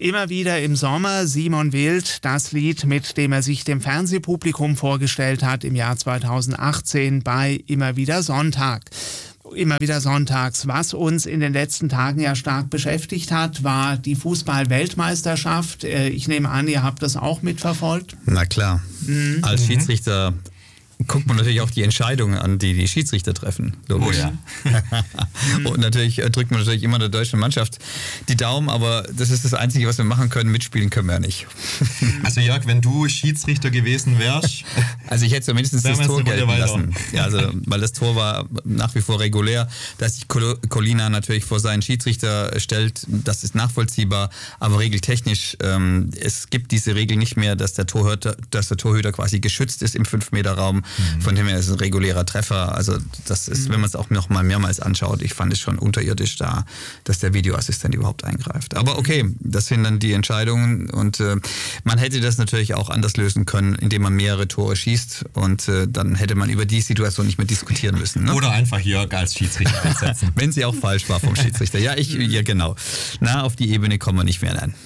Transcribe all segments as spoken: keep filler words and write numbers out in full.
Immer wieder im Sommer Simon Wild, das Lied, mit dem er sich dem Fernsehpublikum vorgestellt hat im Jahr zweitausendachtzehn bei Immer wieder Sonntag. Immer wieder sonntags. Was uns in den letzten Tagen ja stark beschäftigt hat, war die Fußball-Weltmeisterschaft. Ich nehme an, ihr habt das auch mitverfolgt. Na klar. Mhm. Als Schiedsrichter guckt man natürlich auch die Entscheidungen an, die die Schiedsrichter treffen. Logisch. Oh ja. Und natürlich drückt man natürlich immer der deutschen Mannschaft die Daumen, aber das ist das Einzige, was wir machen können. Mitspielen können wir ja nicht. Also Jörg, wenn du Schiedsrichter gewesen wärst... Also ich hätte zumindest das Tor gelten lassen. Ja, also, weil das Tor war nach wie vor regulär. Dass sich Collina natürlich vor seinen Schiedsrichter stellt, das ist nachvollziehbar, aber regeltechnisch, ähm, es gibt diese Regel nicht mehr, dass der Torhüter, dass der Torhüter quasi geschützt ist im fünf Meter Raum. Mhm. Von dem her ist es ein regulärer Treffer. Also das ist, mhm. wenn man es auch noch mal mehrmals anschaut, ich fand es schon unterirdisch da, dass der Videoassistent überhaupt eingreift. Aber okay, das sind dann die Entscheidungen und äh, man hätte das natürlich auch anders lösen können, indem man mehrere Tore schießt und äh, dann hätte man über die Situation nicht mehr diskutieren müssen. Ne? Oder einfach Jörg als Schiedsrichter einsetzen. Wenn sie auch falsch war vom Schiedsrichter. Ja, ich, ja genau. Na, auf die Ebene kommen wir nicht mehr rein.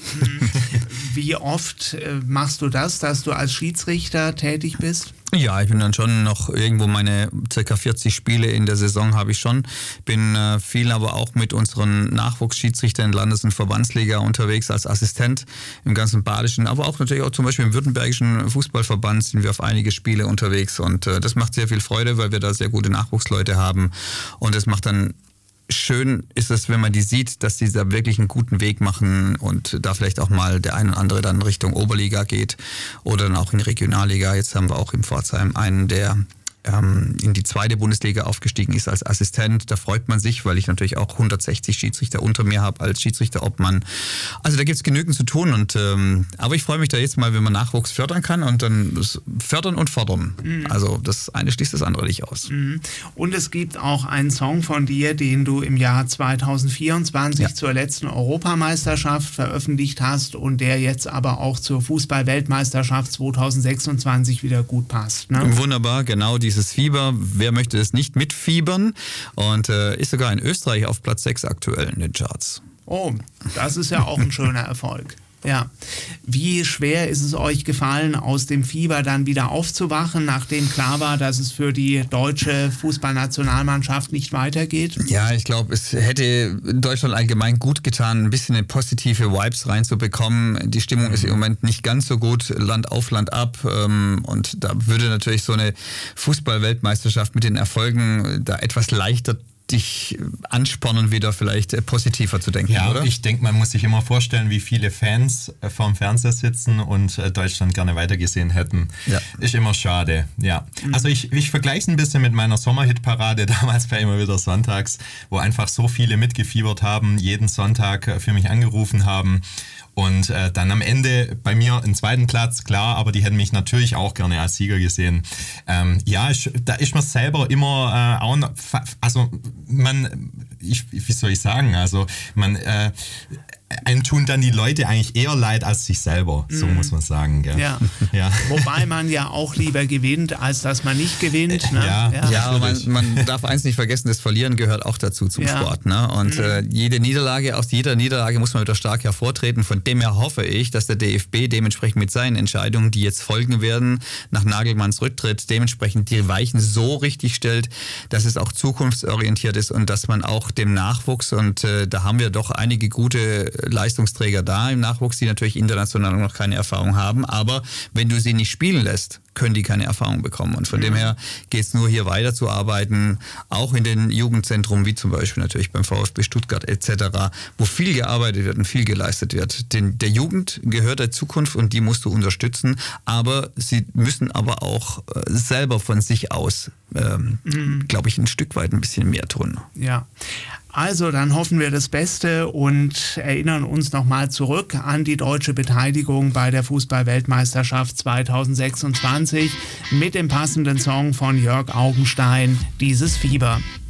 Wie oft äh, machst du das, dass du als Schiedsrichter tätig bist? Ja, ich bin dann schon noch irgendwo meine circa vierzig Spiele in der Saison habe ich schon. Bin äh, viel aber auch mit unseren Nachwuchsschiedsrichtern in Landes- und Verbandsliga unterwegs als Assistent im ganzen Badischen, aber auch natürlich auch zum Beispiel im Württembergischen Fußballverband sind wir auf einige Spiele unterwegs und äh, das macht sehr viel Freude, weil wir da sehr gute Nachwuchsleute haben und es macht dann schön ist es, wenn man die sieht, dass die da wirklich einen guten Weg machen und da vielleicht auch mal der ein oder andere dann Richtung Oberliga geht oder dann auch in Regionalliga. Jetzt haben wir auch im Pforzheim einen, der ähm, in die zweite Bundesliga aufgestiegen ist als Assistent. Da freut man sich, weil ich natürlich auch hundertsechzig Schiedsrichter unter mir habe als Schiedsrichterobmann. Also da gibt es genügend zu tun. Und ähm, aber ich freue mich da jetzt mal, wenn man Nachwuchs fördern kann und dann fördern und fordern. Mhm. Also das eine schließt das andere nicht aus. Mhm. Und es gibt auch einen Song von dir, den du im Jahr zweitausendvierundzwanzig ja. zur letzten Europameisterschaft veröffentlicht hast und der jetzt aber auch zur Fußball-Weltmeisterschaft zweitausendsechsundzwanzig wieder gut passt. Ne? Wunderbar, genau dieses Fieber. Wer möchte es nicht mitfiebern? Und äh, ist sogar in Österreich auf Platz sechs aktuell in den Charts. Oh, das ist ja auch ein schöner Erfolg. Ja. Wie schwer ist es euch gefallen, aus dem Fieber dann wieder aufzuwachen, nachdem klar war, dass es für die deutsche Fußballnationalmannschaft nicht weitergeht? Ja, ich glaube, es hätte Deutschland allgemein gut getan, ein bisschen eine positive Vibes reinzubekommen. Die Stimmung ist im Moment nicht ganz so gut, Land auf, Land ab. Und da würde natürlich so eine Fußball-Weltmeisterschaft mit den Erfolgen da etwas leichter dich anspornen, wieder vielleicht positiver zu denken, ja, oder? Ich denke, man muss sich immer vorstellen, wie viele Fans vorm Fernseher sitzen und Deutschland gerne weitergesehen hätten. Ja. Ist immer schade, ja. Mhm. Also ich, ich vergleiche es ein bisschen mit meiner Sommerhitparade damals bei Immer wieder Sonntags, wo einfach so viele mitgefiebert haben, jeden Sonntag für mich angerufen haben. Und äh, dann am Ende bei mir einen zweiten Platz, klar, aber die hätten mich natürlich auch gerne als Sieger gesehen. Ähm, ja, ich, da ist man selber immer äh, auch noch, also man, ich, wie soll ich sagen, also man, äh, einem tun dann die Leute eigentlich eher leid als sich selber, so mm. muss man sagen. Gell? Ja. Ja. Wobei man ja auch lieber gewinnt, als dass man nicht gewinnt. Ne? Ja, ja. ja aber man, man darf eins nicht vergessen, das Verlieren gehört auch dazu zum ja. Sport. Ne? Und mm. äh, jede Niederlage, aus jeder Niederlage muss man wieder stark hervortreten. Von dem her hoffe ich, dass der D F B dementsprechend mit seinen Entscheidungen, die jetzt folgen werden, nach Nagelmanns Rücktritt, dementsprechend die Weichen so richtig stellt, dass es auch zukunftsorientiert ist und dass man auch dem Nachwuchs, und äh, da haben wir doch einige gute Leistungsträger da im Nachwuchs, die natürlich international noch keine Erfahrung haben, aber wenn du sie nicht spielen lässt, können die keine Erfahrung bekommen. Und von mhm. dem her geht es nur hier weiterzuarbeiten, auch in den Jugendzentren, wie zum Beispiel natürlich beim VfB Stuttgart et cetera, wo viel gearbeitet wird und viel geleistet wird. Denn der Jugend gehört der Zukunft und die musst du unterstützen, aber sie müssen aber auch äh, selber von sich aus, ähm, mhm. glaube ich, ein Stück weit ein bisschen mehr tun. Ja. Also, dann hoffen wir das Beste und erinnern uns nochmal zurück an die deutsche Beteiligung bei der Fußball-Weltmeisterschaft zweitausendsechsundzwanzig mit dem passenden Song von Jörg Augenstein, Dieses Fieber.